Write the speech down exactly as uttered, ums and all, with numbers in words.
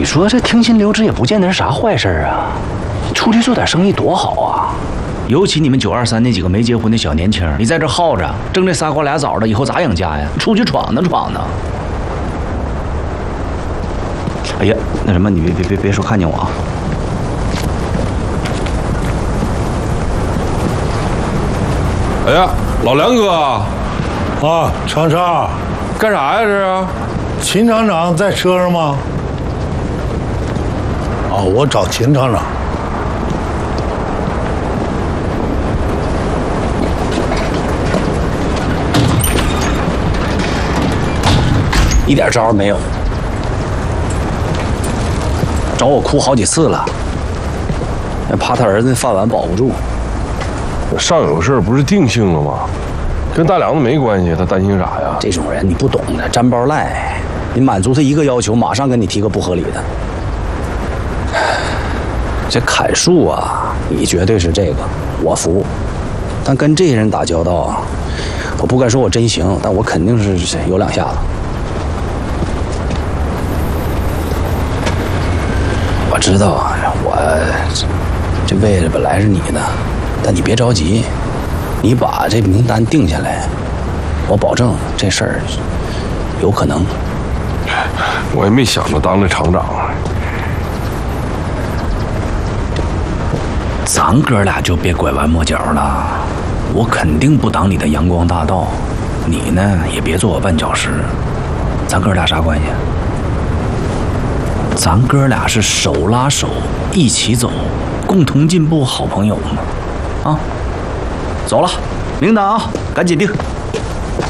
你说这停薪留职也不见得是啥坏事啊，出去做点生意多好啊！尤其你们九二三那几个没结婚的小年轻，你在这耗着，挣这仨瓜俩枣的，以后咋养家呀？出去闯荡闯荡。哎呀，那什么，你别别别别说看见我啊！ 哎呀，老梁哥啊， 啊，长沙， 干啥呀这是？ 秦厂长在车上吗？啊，我找秦厂长。 一点招没有，找我哭好几次了，怕他儿子饭碗保不住。 上有事不是定性了吗？跟大梁子没关系，他担心啥呀？ 这种人你不懂的，沾包赖。你满足他一个要求，马上跟你提个不合理的。这砍树啊，你绝对是这个，我服。但跟这些人打交道啊，我不敢说我真行，但我肯定是有两下子。我知道啊，我这位置本来是你的，但你别着急，你把这名单定下来，我保证这事儿有可能。 我也没想着当这厂长。 咱哥俩就别拐弯抹角了，我肯定不挡你的阳光大道，你呢也别做我绊脚石。咱哥俩啥关系？咱哥俩是手拉手一起走，共同进步，好朋友嘛。啊，走了，名单啊，赶紧定。